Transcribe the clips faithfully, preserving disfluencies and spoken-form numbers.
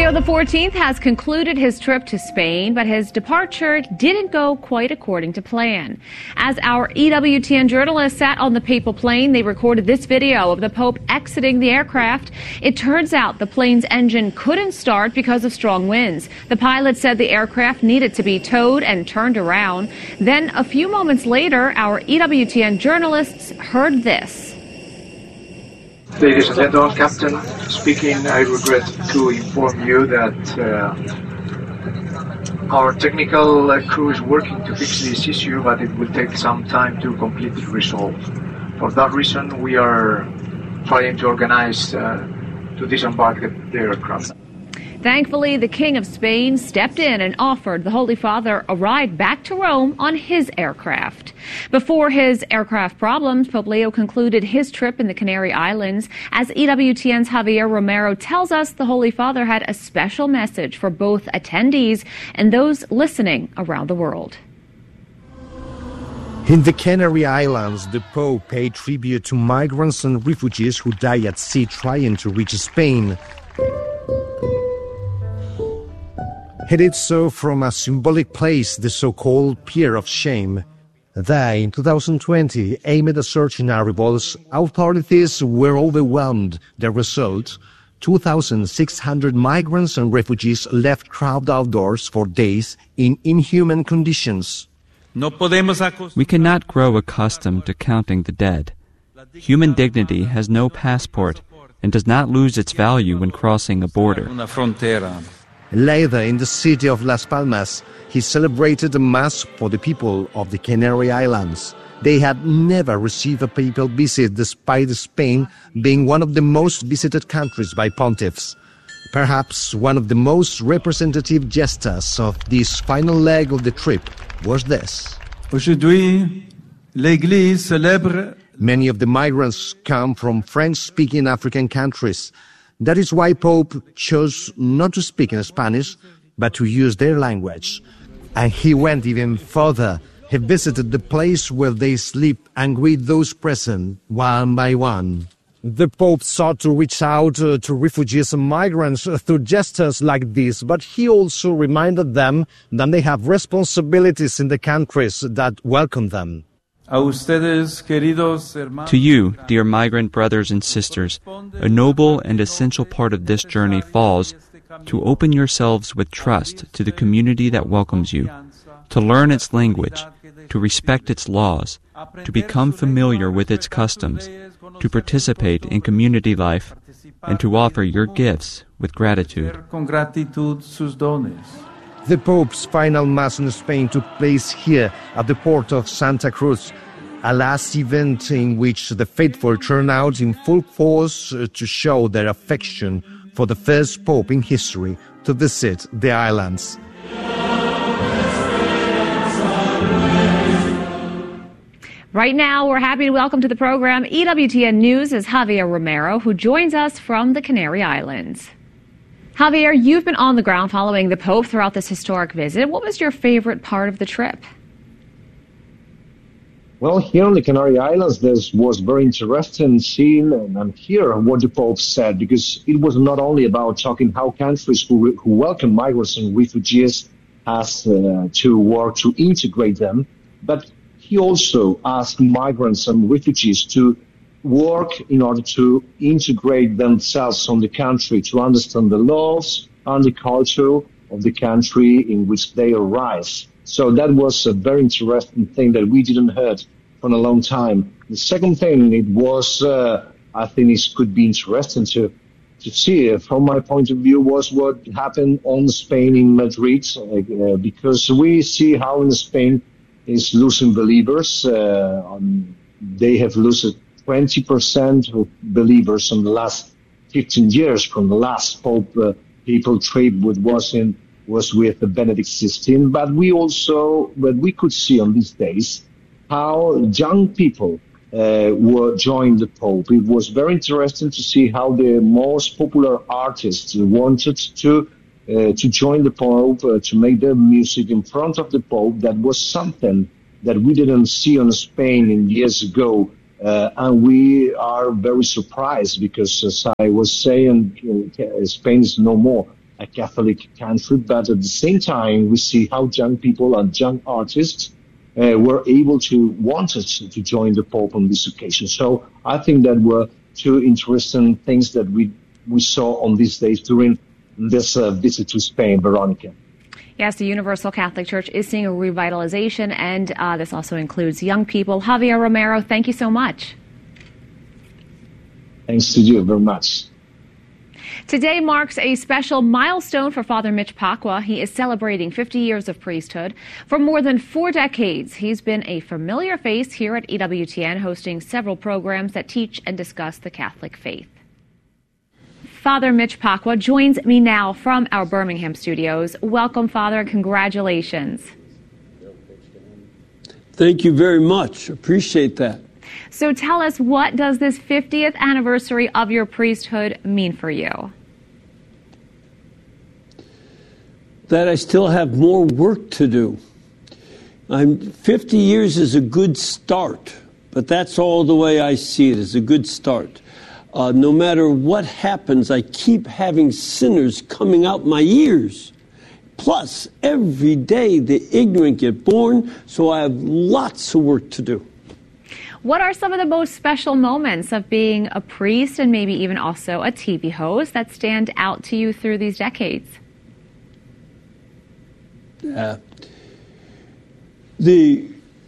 Leo the fourteenth has concluded his trip to Spain, but his departure didn't go quite according to plan. As our E W T N journalists sat on the papal plane, they recorded this video of the Pope exiting the aircraft. It turns out the plane's engine couldn't start because of strong winds. The pilot said the aircraft needed to be towed and turned around. Then, a few moments later, our E W T N journalists heard this. Ladies and gentlemen, Captain speaking. I regret to inform you that uh, our technical uh, crew is working to fix this issue, but it will take some time to completely resolve. For that reason, we are trying to organize uh, to disembark the, the aircraft. Thankfully, the King of Spain stepped in and offered the Holy Father a ride back to Rome on his aircraft. Before his aircraft problems, Pope Leo concluded his trip in the Canary Islands. As E W T N's Javier Romero tells us, the Holy Father had a special message for both attendees and those listening around the world. In the Canary Islands, the Pope paid tribute to migrants and refugees who die at sea trying to reach Spain. He did so from a symbolic place, the so-called Pier of Shame. There, in two thousand twenty, amid a surge in arrivals, authorities were overwhelmed. The result, two thousand six hundred migrants and refugees left crowded outdoors for days in inhuman conditions. We cannot grow accustomed to counting the dead. Human dignity has no passport and does not lose its value when crossing a border. Later, in the city of Las Palmas, he celebrated a mass for the people of the Canary Islands. They had never received a papal visit, despite Spain being one of the most visited countries by pontiffs. Perhaps one of the most representative gestures of this final leg of the trip was this. Aujourd'hui, l'Église célèbre. Many of the migrants come from French-speaking African countries. That is why Pope chose not to speak in Spanish, but to use their language. And he went even further. He visited the place where they sleep and greet those present one by one. The Pope sought to reach out uh, to refugees and migrants through gestures like this, but he also reminded them that they have responsibilities in the countries that welcome them. To you, dear migrant brothers and sisters, a noble and essential part of this journey falls to open yourselves with trust to the community that welcomes you, to learn its language, to respect its laws, to become familiar with its customs, to participate in community life, and to offer your gifts with gratitude. The Pope's final Mass in Spain took place here at the port of Santa Cruz, a last event in which the faithful turned out in full force to show their affection for the first Pope in history to visit the islands. Right now, we're happy to welcome to the program E W T N News' Javier Romero, who joins us from the Canary Islands. Javier, you've been on the ground following the Pope throughout this historic visit. What was your favorite part of the trip? Well, here on the Canary Islands, this was very interesting seeing and hearing what the Pope said, because it was not only about talking how countries who, who welcome migrants and refugees has uh, to work to integrate them, but he also asked migrants and refugees to work in order to integrate themselves on the country, to understand the laws and the culture of the country in which they arise. So that was a very interesting thing that we didn't heard for a long time. The second thing, it was, uh, I think it could be interesting to to see, from my point of view, was what happened on Spain in Madrid, uh, because we see how in Spain is losing believers. Uh, on, they have lost twenty percent of believers in the last fifteen years from the last Pope uh, people trip, which was in was with Benedict the sixteenth. But we also, but we could see on these days how young people uh, were joined the Pope. It was very interesting to see how the most popular artists wanted to uh, to join the Pope, uh, to make their music in front of the Pope. That was something that we didn't see in Spain in years ago. Uh, and we are very surprised because, as I was saying, uh, Spain is no more. a Catholic country, but at the same time, we see how young people and young artists uh, were able to, wanted to join the Pope on this occasion. So I think that were two interesting things that we, we saw on these days during this uh, visit to Spain, Veronica. Yes, the Universal Catholic Church is seeing a revitalization, and uh, this also includes young people. Javier Romero, thank you so much. Thanks to you very much. Today marks a special milestone for Father Mitch Pacwa. He is celebrating fifty years of priesthood. For more than four decades, he's been a familiar face here at E W T N, hosting several programs that teach and discuss the Catholic faith. Father Mitch Pacwa joins me now from our Birmingham studios. Welcome, Father, and congratulations. Thank you very much. Appreciate that. So tell us, what does this fiftieth anniversary of your priesthood mean for you? That I still have more work to do. I'm, fifty years is a good start, but that's all the way I see it, is a good start. Uh, no matter what happens, I keep having sinners coming out my ears. Plus, every day the ignorant get born, so I have lots of work to do. What are some of the most special moments of being a priest and maybe even also a T V host that stand out to you through these decades? Uh, the,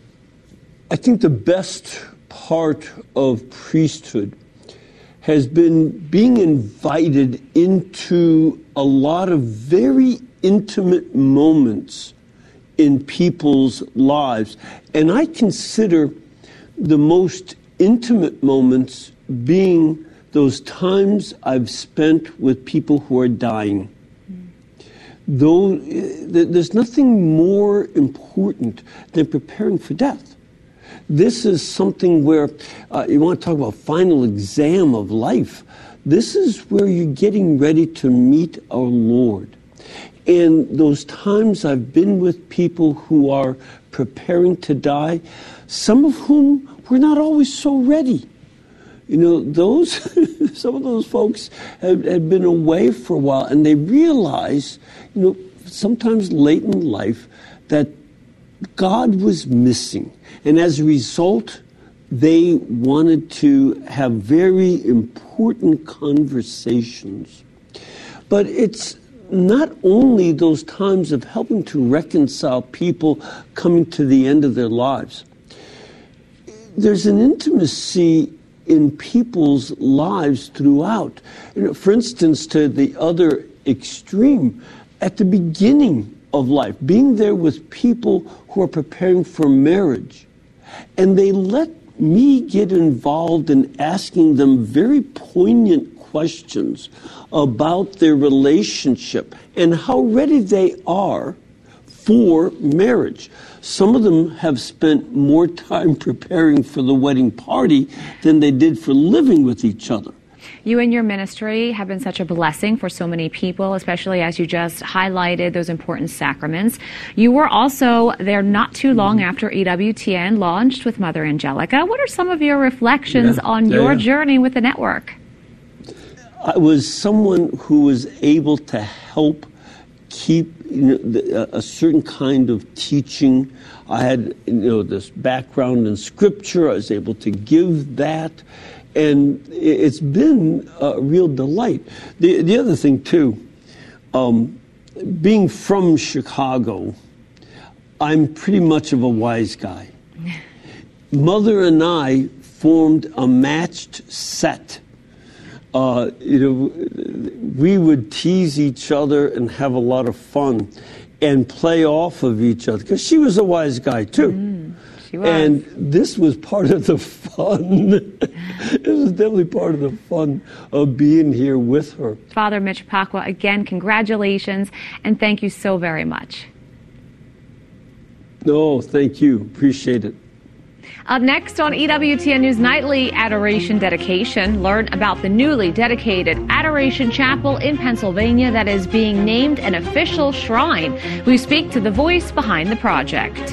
I think the best part of priesthood has been being invited into a lot of very intimate moments in people's lives. And I consider the most intimate moments being those times I've spent with people who are dying. Mm. Though there's nothing more important than preparing for death. This is something where uh, you want to talk about final exam of life. This is where you're getting ready to meet our Lord. And those times I've been with people who are preparing to die, some of whom were not always so ready. You know, those some of those folks had, had been away for a while, and they realize, you know, sometimes late in life, that God was missing. And as a result, they wanted to have very important conversations. But it's not only those times of helping to reconcile people coming to the end of their lives. There's an intimacy in people's lives throughout. You know, for instance, to the other extreme, at the beginning of life, being there with people who are preparing for marriage. And they let me get involved in asking them very poignant questions about their relationship and how ready they are for marriage. Some of them have spent more time preparing for the wedding party than they did for living with each other. You and your ministry have been such a blessing for so many people, especially as you just highlighted those important sacraments. You were also there not too long mm-hmm. after E W T N launched with Mother Angelica. What are some of your reflections yeah, on yeah, your yeah. journey with the network? I was someone who was able to help keep you know, the, a certain kind of teaching. I had you know this background in Scripture. I was able to give that. And it's been a real delight. The, the other thing, too, um, being from Chicago, I'm pretty much of a wise guy. Mother and I formed a matched set. Uh, you know, we would tease each other and have a lot of fun and play off of each other, because she was a wise guy, too. Mm. And this was part of the fun. It was definitely part of the fun of being here with her. Father Mitch Pacwa, again, congratulations, and thank you so very much. No, thank you. Appreciate it. Up next on E W T N News Nightly, Adoration Dedication. Learn about the newly dedicated Adoration Chapel in Pennsylvania that is being named an official shrine. We speak to the voice behind the project.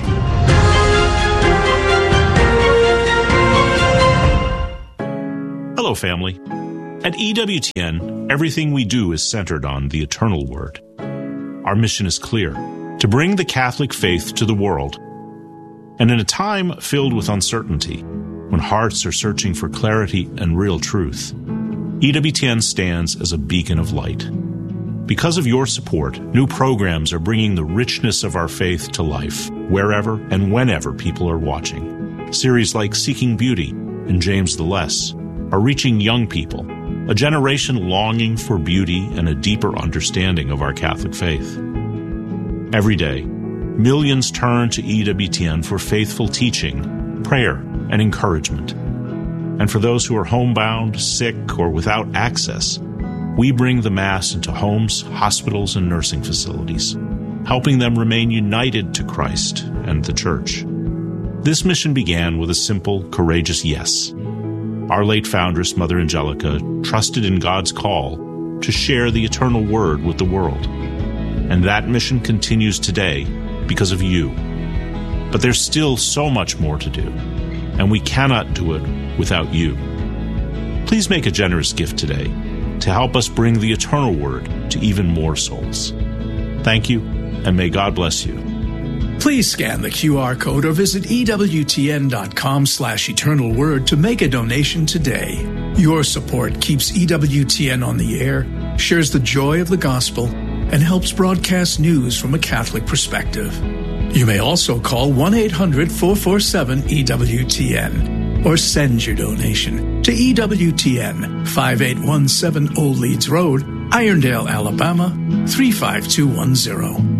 Hello, family. At E W T N, everything we do is centered on the eternal Word. Our mission is clear: to bring the Catholic faith to the world. And in a time filled with uncertainty, when hearts are searching for clarity and real truth, E W T N stands as a beacon of light. Because of your support, new programs are bringing the richness of our faith to life, wherever and whenever people are watching. Series like Seeking Beauty and James the Less are reaching young people, a generation longing for beauty and a deeper understanding of our Catholic faith. Every day, millions turn to E W T N for faithful teaching, prayer, and encouragement. And for those who are homebound, sick, or without access, we bring the Mass into homes, hospitals, and nursing facilities, helping them remain united to Christ and the Church. This mission began with a simple, courageous yes. Our late foundress, Mother Angelica, trusted in God's call to share the eternal Word with the world. And that mission continues today because of you. But there's still so much more to do, and we cannot do it without you. Please make a generous gift today to help us bring the eternal Word to even more souls. Thank you, and may God bless you. Please scan the Q R code or visit ewtn.com slash eternal word to make a donation today. Your support keeps E W T N on the air, shares the joy of the gospel, and helps broadcast news from a Catholic perspective. You may also call one eight hundred four four seven E W T N or send your donation to E W T N, five eight one seven Old Leeds Road, Irondale, Alabama, three five two one zero.